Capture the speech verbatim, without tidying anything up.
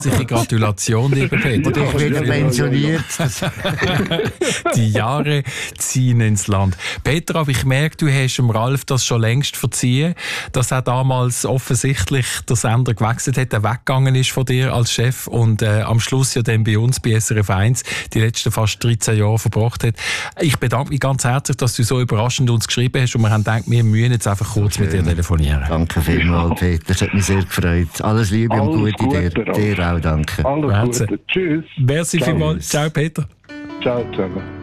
Herzliche Gratulation, lieber Peter. Und ich wieder pensioniert. Die Jahre ziehen ins Land. Peter, aber ich merke, du hast dem Ralf das schon längst verziehen, dass er damals offensichtlich der Sender gewechselt hat, er weggegangen ist von dir als Chef und äh, am Schluss ja dann bei uns bei S R F eins die letzten fast dreizehn Jahre verbracht hat. Ich bedanke mich ganz herzlich, dass du so überraschend uns geschrieben hast und wir haben gedacht, wir müssen jetzt einfach kurz mit dir telefonieren. Danke vielmals, Peter. Das hat mich sehr gefreut. Alles Liebe Alles und Gute Gute, dir. Dir auch, danke. Alles Wahnsinn. Gute. Tschüss. Merci Ciao. vielmals. Ciao, Peter. Ciao zusammen.